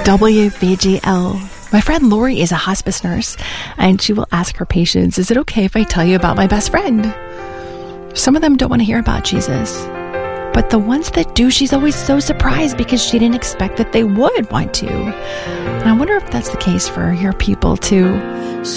WBGL. My friend Lori is a hospice nurse, and she will ask her patients, is it okay if I tell you about my best friend? Some of them don't want to hear about Jesus, but the ones that do, she's always so surprised because she didn't expect that they would want to. And I wonder if that's the case for your people too.